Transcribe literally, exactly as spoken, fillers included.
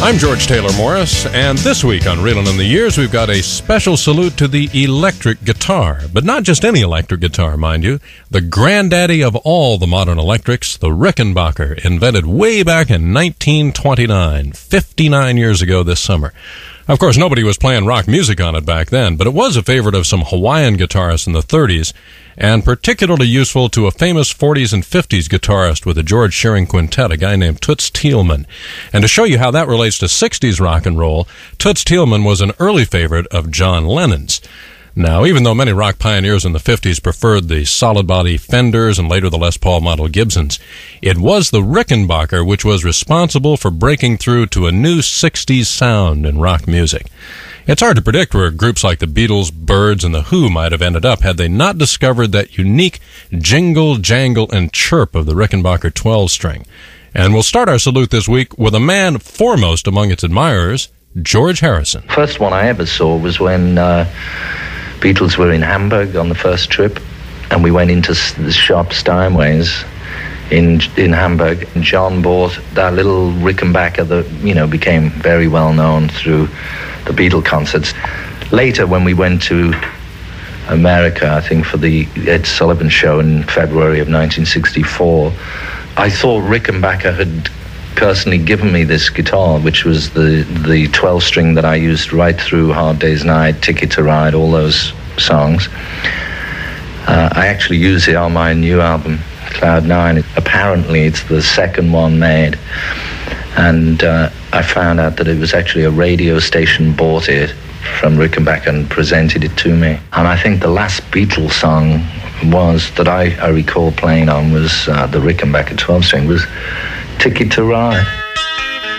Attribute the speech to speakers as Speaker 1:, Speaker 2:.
Speaker 1: I'm George Taylor Morris, and this week on Reelin' in the Years, we've got a special salute to the electric guitar. But not just any electric guitar, mind you. The granddaddy of all the modern electrics, the Rickenbacker, invented way back in nineteen twenty-nine, fifty-nine years ago this summer. Of course, nobody was playing rock music on it back then, but it was a favorite of some Hawaiian guitarists in the thirties, and particularly useful to a famous forties and fifties guitarist with the George Shearing Quintet, a guy named Toots Thielemans. And to show you how that relates to sixties rock and roll, Toots Thielemans was an early favorite of John Lennon's. Now, even though many rock pioneers in the fifties preferred the solid-body Fenders and later the Les Paul model Gibsons, it was the Rickenbacker which was responsible for breaking through to a new sixties sound in rock music. It's hard to predict where groups like the Beatles, Byrds, and The Who might have ended up had they not discovered that unique jingle, jangle, and chirp of the Rickenbacker twelve-string. And we'll start our salute this week with a man foremost among its admirers, George Harrison.
Speaker 2: First one I ever saw was when uh, Beatles were in Hamburg on the first trip, and we went into the shop Steinway's in in Hamburg, and John bought that little Rickenbacker that, you know, became very well known through the Beatle concerts. Later, when we went to America, I think for the Ed Sullivan show in February of nineteen sixty-four, I thought Rickenbacker had personally given me this guitar, which was the the twelve-string that I used right through Hard Day's Night, Ticket to Ride, all those songs. Uh, I actually use it on my new album, Cloud Nine. Apparently, it's the second one made. And uh, I found out that it was actually a radio station bought it from Rickenbacker and presented it to me. And I think the last Beatles song was that I, I recall playing on was uh, the Rickenbacker twelve-string was Ticket to Ride.